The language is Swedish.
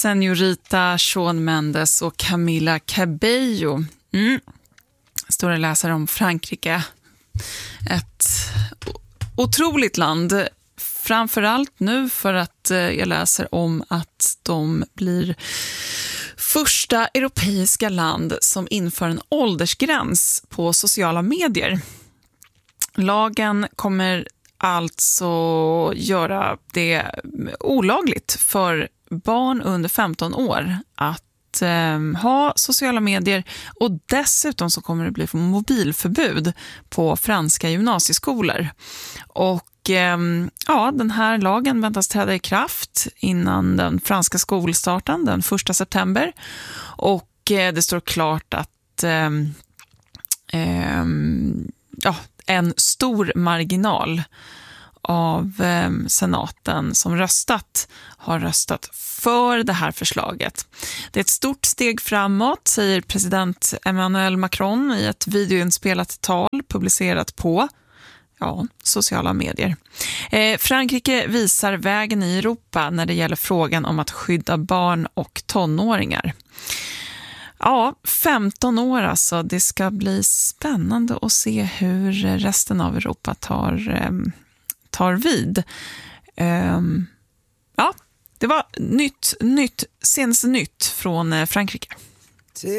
Señorita Shawn Mendes och Camila Cabello. Stora läsare om Frankrike. Ett otroligt land. Framförallt nu för att jag läser om att de blir första europeiska land som inför en åldersgräns på sociala medier. Lagen kommer alltså göra det olagligt för barn under 15 år att ha sociala medier, och dessutom så kommer det bli mobilförbud på franska gymnasieskolor. Och den här lagen väntas träda i kraft innan den franska skolstarten den 1 september, och det står klart att en stor marginal av senaten som har röstat för det här förslaget. Det är ett stort steg framåt, säger president Emmanuel Macron i ett videoinspelat tal publicerat på sociala medier. Frankrike visar vägen i Europa när det gäller frågan om att skydda barn och tonåringar. 15 år alltså. Det ska bli spännande att se hur resten av Europa tar vid. Det var senaste nytt från Frankrike.